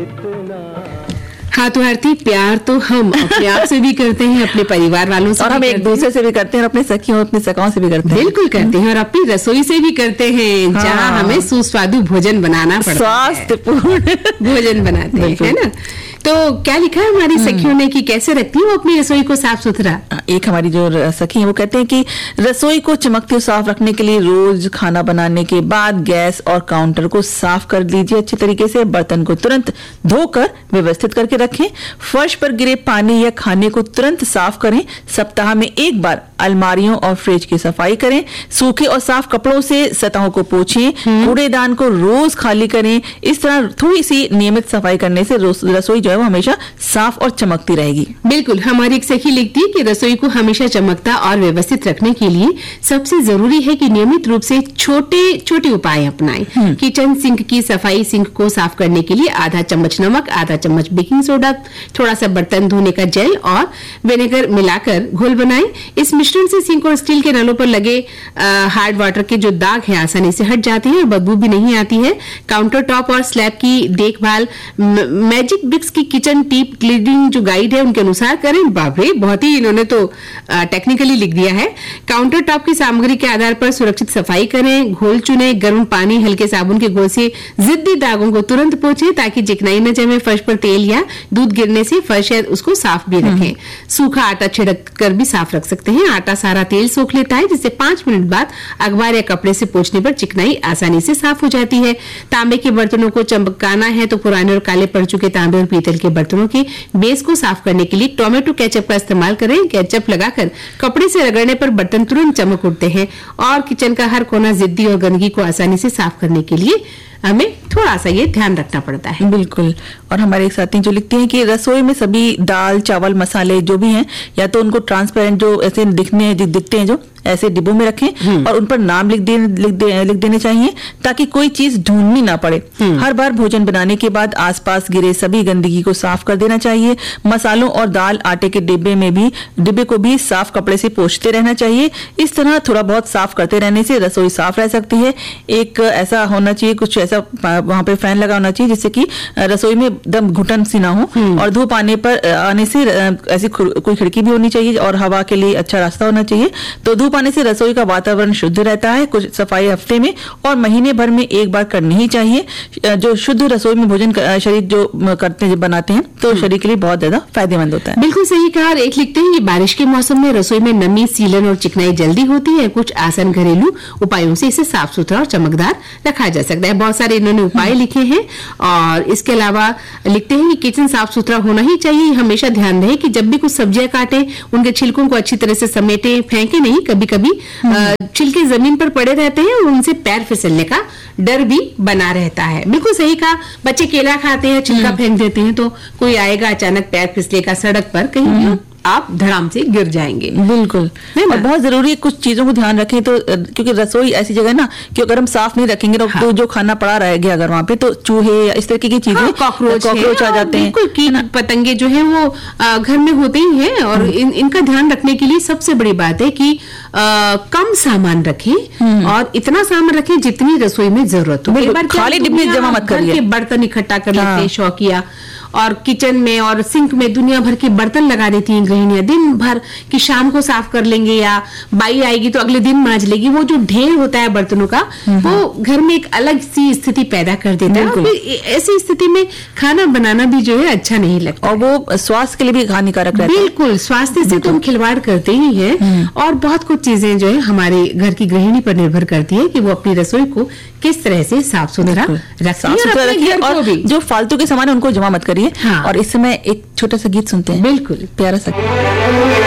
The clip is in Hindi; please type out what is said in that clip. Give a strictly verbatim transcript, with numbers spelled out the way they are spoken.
हाँ तो आरती, प्यार तो हम अपने आप से भी करते हैं, अपने परिवार वालों से और हम एक दूसरे से भी करते हैं, और अपने सखियों अपने सखाओं से भी करते हैं। बिल्कुल करते हैं, और अपनी रसोई से भी करते हैं, हाँ। जहाँ हमें सुस्वादु भोजन बनाना पड़ता है, स्वास्थ्यपूर्ण भोजन बनाते हैं, है ना। तो क्या लिखा है हमारी सखियों ने कि कैसे रखती है वो अपनी रसोई को साफ सुथरा। एक हमारी जो सखी है वो कहते हैं कि रसोई को चमकती और साफ रखने के लिए रोज खाना बनाने के बाद गैस और काउंटर को साफ कर लीजिए अच्छे तरीके से। बर्तन को तुरंत धोकर व्यवस्थित करके रखें। फर्श पर गिरे पानी या खाने को तुरंत साफ करें। सप्ताह में एक बार अलमारियों और फ्रिज की सफाई करें। सूखे और साफ कपड़ों से सतहों को पोंछें। कूड़ेदान को रोज खाली करें। इस तरह थोड़ी सी नियमित सफाई करने से रसोई जो है वो हमेशा साफ और चमकती रहेगी। बिल्कुल, हमारी एक सखी लिखती है कि रसोई को हमेशा चमकता और व्यवस्थित रखने के लिए सबसे जरूरी है कि नियमित रूप से छोटे छोटे उपाय अपनाएं। किचन सिंक की सफाई, सिंक को साफ करने के लिए आधा चम्मच नमक, आधा चम्मच बेकिंग सोडा, थोड़ा सा बर्तन धोने का जेल और विनेगर मिलाकर घोल बनाएं। इस मिश्रण से सिंक और स्टील के नलों पर लगे हार्ड वाटर के जो दाग हैं आसानी से हट जाते हैं और बदबू भी नहीं आती है। काउंटर टॉप और स्लैब की देखभाल मैजिक ब्रिक्स की किचन टीप क्लीनिंग जो गाइड है उनके अनुसार करें। बाप रे, बहुत ही इन्होंने तो टेक्निकली लिख दिया है। काउंटर टॉप की सामग्री के आधार पर सुरक्षित सफाई करें। घोल चुने, गर्म पानी, हल्के साबुन के घोल से जिद्दी दागों को तुरंत पोंछें ताकि चिकनाई न जमे। फर्श पर तेल या दूध गिरने से फर्श है उसको साफ भी रखें। सूखा आटा छिड़क कर भी साफ रख सकते हैं। आटा सारा तेल सोख लेता है, जिससे पांच मिनट बाद अखबार या कपड़े से पोंछने पर चिकनाई आसानी से साफ हो जाती है। तांबे के बर्तनों को चमकाना है तो पुराने और काले पड़ चुके तांबे और पीतल के बर्तनों के बेस को साफ करने के लिए टोमेटो केचप का इस्तेमाल करें। केचप लगाकर कपड़े से रगड़ने पर बर्तन तुरंत चमक उठते हैं। और किचन का हर कोना जिद्दी और गंदगी को आसानी से साफ करने के लिए हमें थोड़ा सा ये ध्यान रखना पड़ता है। बिल्कुल। और हमारे एक साथी जो लिखते हैं कि रसोई में सभी दाल, चावल, मसाले जो भी हैं या तो उनको ट्रांसपेरेंट जो ऐसे दिखने दिखते हैं जो ऐसे डिब्बों में रखें और उन पर नाम लिख देने लिख, दे, लिख देने चाहिए ताकि कोई चीज ढूंढनी ना पड़े। हर बार भोजन बनाने के बाद आसपास गिरे सभी गंदगी को साफ कर देना चाहिए। मसालों और दाल, आटे के डिब्बे में भी डिब्बे को भी साफ कपड़े से पोंछते रहना चाहिए। इस तरह थोड़ा बहुत साफ करते रहने से रसोई साफ रह सकती है। एक ऐसा होना चाहिए, कुछ ऐसा वहां पे फैन लगा होना चाहिए जिससे कि रसोई में एकदम घुटन सी ना हो और धूप आने पर आने से ऐसी कोई खिड़की भी होनी चाहिए और हवा के लिए अच्छा रास्ता होना चाहिए। तो धूप आने से रसोई का वातावरण शुद्ध रहता है। कुछ सफाई हफ्ते में और महीने भर में एक बार करनी ही चाहिए। जो शुद्ध रसोई में भोजन शरीर जो करते हैं बनाते हैं तो शरीर के लिए बहुत ज्यादा फायदेमंद होता है। बिल्कुल सही कहा। एक लिखते हैं कि बारिश के मौसम में रसोई में नमी, सीलन और चिकनाई जल्दी होती है। कुछ आसान घरेलू उपायों से इसे साफ सुथरा और चमकदार रखा जा सकता है। बहुत सारे इन्होंने उपाय लिखे हैं। और इसके अलावा लिखते हैं कि किचन साफ सुथरा होना ही चाहिए। हमेशा ध्यान रहे कि जब भी कुछ सब्जियां काटें उनके छिलकों को अच्छी तरह से समेटें, फेंके नहीं। कभी कभी छिलके जमीन पर पड़े रहते हैं और उनसे पैर फिसलने का डर भी बना रहता है। बिल्कुल सही कहा। बच्चे केला खाते हैं, छिलका फेंक देते हैं तो कोई आएगा, अचानक पैर फिसलेगा सड़क पर, कहीं आप धड़ाम से गिर जाएंगे। बिल्कुल। और बहुत जरूरी है कुछ चीजों को ध्यान रखें तो, क्योंकि रसोई ऐसी जगह है ना कि अगर हम साफ नहीं रखेंगे हाँ। तो जो खाना पड़ा रह गया अगर वहाँ पे तो चूहे या इस तरह की चीजें, कॉकरोच कॉकरोच आ जाते हैं। बिल्कुल, कीट पतंगे जो है वो घर में होते ही हैं। और इन, इनका ध्यान रखने के लिए सबसे बड़ी बात है कि आ, कम सामान रखें और इतना सामान रखें जितनी रसोई में जरूरत हो। खाली डिब्बे जमा मत करिए। बर्तन इकट्ठा कर लेते हैं शौकिया, और किचन में और सिंक में दुनिया भर के बर्तन लगा देती हैं गृहिणियां दिन भर कि शाम को साफ कर लेंगे या बाई आएगी तो अगले दिन मांज लेगी। वो जो ढेर होता है बर्तनों का वो घर में एक अलग सी स्थिति पैदा कर देता है। और ऐसी स्थिति में खाना बनाना भी जो है अच्छा नहीं लगता और वो स्वास्थ्य के लिए भी हानिकारक रहता है। बिल्कुल, स्वास्थ्य से तो हम खिलवाड़ करते ही हैं। और बहुत कुछ चीजें जो है हमारे घर की गृहिणी पर निर्भर करती है कि वो अपनी रसोई को किस तरह से साफ सुथरा रखिए और जो फालतू के सामान है उनको जमा मत करिए। हाँ। और इस समय एक छोटा सा गीत सुनते हैं। बिल्कुल, प्यारा सा।